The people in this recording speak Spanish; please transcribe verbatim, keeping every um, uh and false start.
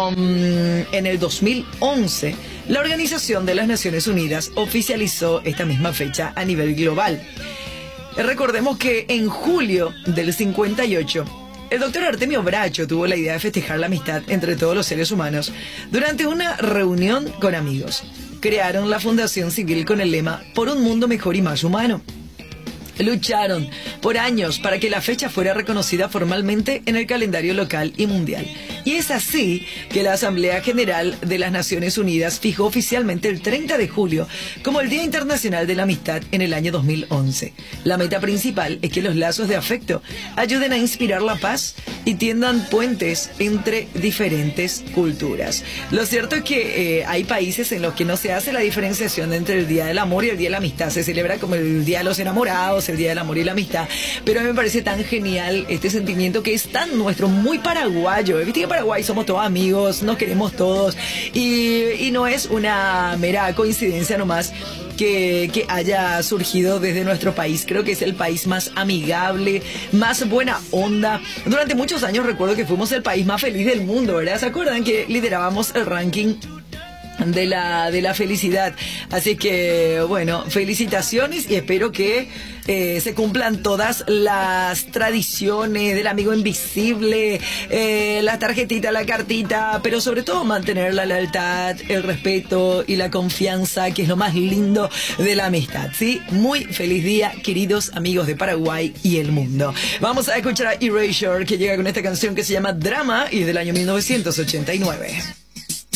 Um, en el dos mil once, la Organización de las Naciones Unidas oficializó esta misma fecha a nivel global. Recordemos que en julio del cincuenta y ocho, el doctor Artemio Bracho tuvo la idea de festejar la amistad entre todos los seres humanos durante una reunión con amigos. Crearon la Fundación Civil con el lema "Por un mundo mejor y más humano". Lucharon por años para que la fecha fuera reconocida formalmente en el calendario local y mundial. Y es así que la Asamblea General de las Naciones Unidas fijó oficialmente el treinta de julio como el Día Internacional de la Amistad en el año dos mil once. La meta principal es que los lazos de afecto ayuden a inspirar la paz y tiendan puentes entre diferentes culturas. Lo cierto es que eh, hay países en los que no se hace la diferenciación entre el Día del Amor y el Día de la Amistad. Se celebra como el Día de los Enamorados, el Día del Amor y la Amistad, pero a mí me parece tan genial este sentimiento que es tan nuestro, muy paraguayo. Viste que en Paraguay somos todos amigos, nos queremos todos, y, y no es una mera coincidencia nomás que, que haya surgido desde nuestro país. Creo que es el país más amigable, más buena onda. Durante muchos años recuerdo que fuimos el país más feliz del mundo, ¿verdad? ¿Se acuerdan que liderábamos el ranking de la de la felicidad? Así que, bueno, felicitaciones y espero que eh, se cumplan todas las tradiciones del amigo invisible, eh, la tarjetita, la cartita, pero sobre todo mantener la lealtad, el respeto y la confianza, que es lo más lindo de la amistad, ¿sí? Muy feliz día, queridos amigos de Paraguay y el mundo. Vamos a escuchar a Erasure, que llega con esta canción que se llama Drama y es del año mil novecientos ochenta y nueve.